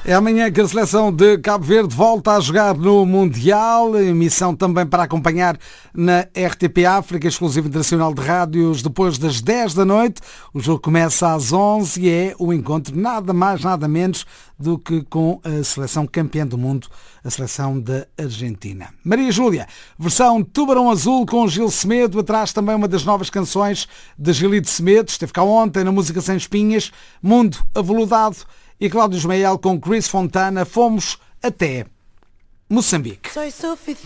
É amanhã que a seleção de Cabo Verde volta a jogar no Mundial, emissão também para acompanhar na RTP África, exclusivo internacional de rádios, depois das 10 da noite. O jogo começa às 11 e é o encontro nada mais, nada menos do que com a seleção campeã do mundo, a seleção da Argentina. Maria Júlia, versão Tubarão Azul com Gil Semedo, atrás também uma das novas canções de Gilito Semedo, esteve cá ontem na Música Sem Espinhas, Mundo Aveludado, e Cláudio Ismael com Chris Fontana, fomos até Moçambique.